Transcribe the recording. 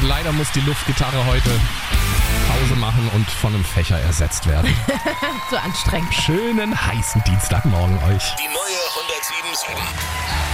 leider muss die Luftgitarre heute Pause machen und von einem Fächer ersetzt werden. Zu anstrengend. Schönen heißen Dienstagmorgen euch. Die neue 107.7.